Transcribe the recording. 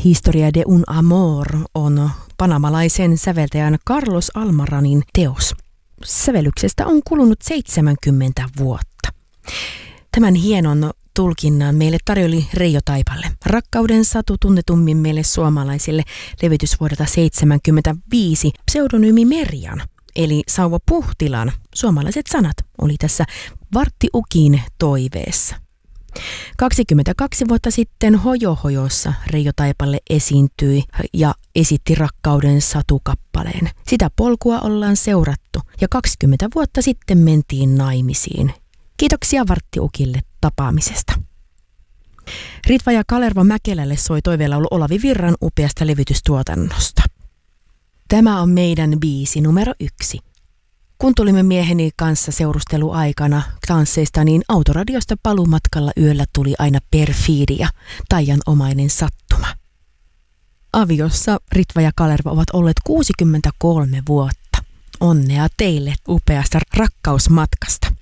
Historia de un amor on panamalaisen säveltäjän Carlos Almaranin teos. Sävellyksestä on kulunut 70 vuotta. Tämän hienon tulkinnan meille tarjoli Reijo Taipalle. Rakkauden satu tunnetummin meille suomalaisille levitys vuodelta 1975 pseudonyymi Merjan, eli Sauvo Puhtilan suomalaiset sanat oli tässä Vartti Ukin toiveessa. 22 vuotta sitten Hojohojossa Reijo Taipalle esiintyi ja esitti Rakkauden satukappaleen. Sitä polkua ollaan seurattu ja 20 vuotta sitten mentiin naimisiin. Kiitoksia Vartti Ukille tapaamisesta. Ritva ja Kalervo Mäkelälle soi toiveelaulu Olavi Virran upeasta levytystuotannosta. Tämä on meidän biisi numero 1. Kun tulimme mieheni kanssa seurusteluaikana tansseista, niin autoradiosta paluumatkalla yöllä tuli aina perfiidia, taianomainen sattuma. Aviossa Ritva ja Kalervo ovat olleet 63 vuotta. Onnea teille upeasta rakkausmatkasta.